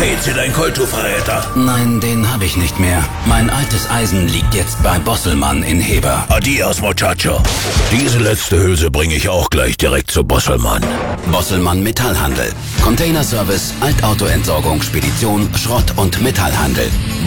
Heze, dein Kolto-Verräter. Nein, den habe ich nicht mehr. Mein altes Eisen liegt jetzt bei Bosselmann in Heber. Adios, Muchacho. Diese letzte Hülse bringe ich auch gleich direkt zu Bosselmann. Bosselmann Metallhandel. Containerservice, Altautoentsorgung, Spedition, Schrott- und Metallhandel.